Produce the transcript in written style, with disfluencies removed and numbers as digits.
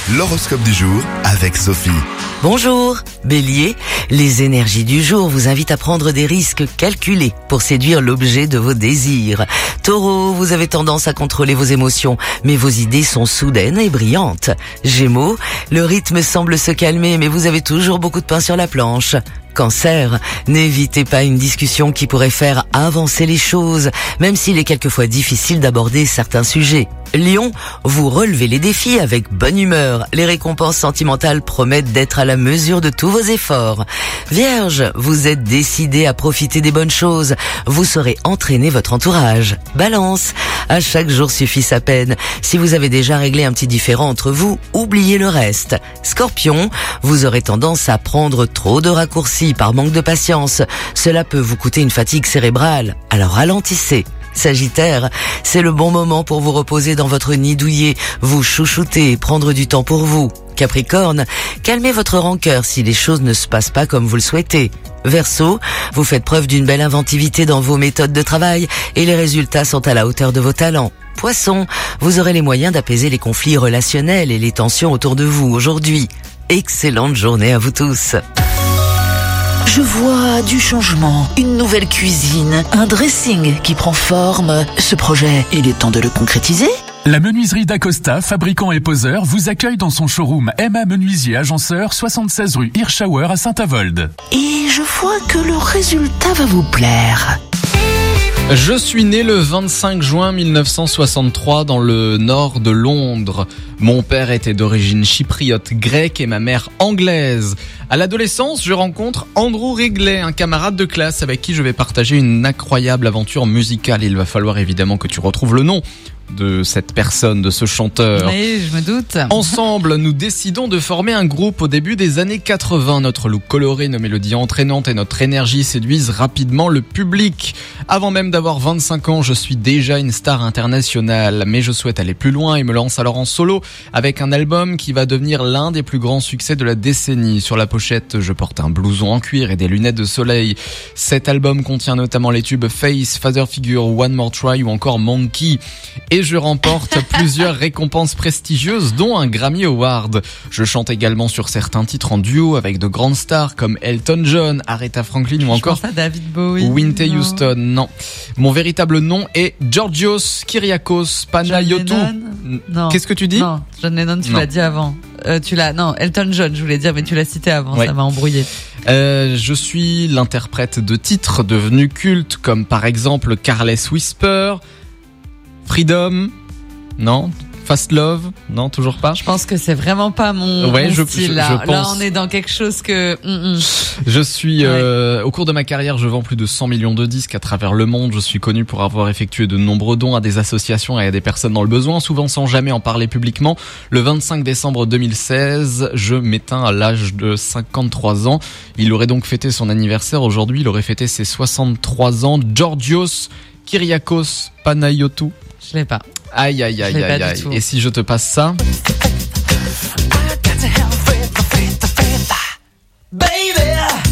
L'horoscope du jour avec Sophie. Bonjour, Bélier, les énergies du jour vous invitent à prendre des risques calculés pour séduire l'objet de vos désirs. Taureau, vous avez tendance à contrôler vos émotions, mais vos idées sont soudaines et brillantes. Gémeaux, le rythme semble se calmer, mais vous avez toujours beaucoup de pain sur la planche. Cancer, n'évitez pas une discussion qui pourrait faire avancer les choses, même s'il est quelquefois difficile d'aborder certains sujets. Lion, vous relevez les défis avec bonne humeur. Les récompenses sentimentales promettent d'être à la mesure de tous vos efforts. Vierge, vous êtes décidé à profiter des bonnes choses. Vous saurez entraîner votre entourage. Balance, à chaque jour suffit sa peine. Si vous avez déjà réglé un petit différend entre vous, oubliez le reste. Scorpion, vous aurez tendance à prendre trop de raccourcis par manque de patience. Cela peut vous coûter une fatigue cérébrale, alors ralentissez. Sagittaire, c'est le bon moment pour vous reposer dans votre nid douillet, vous chouchouter et prendre du temps pour vous. Capricorne, calmez votre rancœur si les choses ne se passent pas comme vous le souhaitez. Verseau, vous faites preuve d'une belle inventivité dans vos méthodes de travail et les résultats sont à la hauteur de vos talents. Poisson, vous aurez les moyens d'apaiser les conflits relationnels et les tensions autour de vous aujourd'hui. Excellente journée à vous tous. Je vois du changement, une nouvelle cuisine, un dressing qui prend forme. Ce projet, il est temps de le concrétiser ? La menuiserie d'Acosta, fabricant et poseur, vous accueille dans son showroom Emma Menuisier Agenceur, 76 rue Hirschauer à Saint-Avold. Et je vois que le résultat va vous plaire. Je suis né le 25 juin 1963 dans le nord de Londres. Mon père était d'origine chypriote grecque et ma mère anglaise. À l'adolescence, je rencontre Andrew Wrigley, un camarade de classe avec qui je vais partager une incroyable aventure musicale. Il va falloir évidemment que tu retrouves le nom de cette personne, de ce chanteur. Oui, je me doute. Ensemble, nous décidons de former un groupe au début des années 80. Notre look coloré, nos mélodies entraînantes et notre énergie séduisent rapidement le public. Avant même d'avoir 25 ans, je suis déjà une star internationale. Mais je souhaite aller plus loin et me lance alors en solo avec un album qui va devenir l'un des plus grands succès de la décennie. Sur la pochette, je porte un blouson en cuir et des lunettes de soleil. Cet album contient notamment les tubes Face, Father Figure, One More Try ou encore Monkey. Et je remporte plusieurs récompenses prestigieuses, dont un Grammy Award. Je chante également sur certains titres en duo avec de grandes stars comme Elton John, Aretha Franklin ou encore David Bowie, Whitney Houston. Non. Mon véritable nom est Georgios Kyriakos Panayotou. Non. Qu'est-ce que tu dis? Non, John Lennon, tu l'as dit avant. Non, Elton John, je voulais dire, mais tu l'as cité avant, ouais. Ça m'a embrouillé. Je suis l'interprète de titres devenus cultes comme par exemple Careless Whisper, Freedom, non. Fast Love, non, toujours pas. Je pense que c'est vraiment pas mon style là. Là, on est dans quelque chose que. Je suis au cours de ma carrière, je vends plus de 100 millions de disques à travers le monde. Je suis connu pour avoir effectué de nombreux dons à des associations et à des personnes dans le besoin, souvent sans jamais en parler publiquement. Le 25 décembre 2016, je m'éteins à l'âge de 53 ans. Il aurait donc fêté son anniversaire aujourd'hui. Il aurait fêté ses 63 ans. Georgios Kyriakos Panayotou. Je l'ai pas. Aïe. Et si je te passe ça? Baby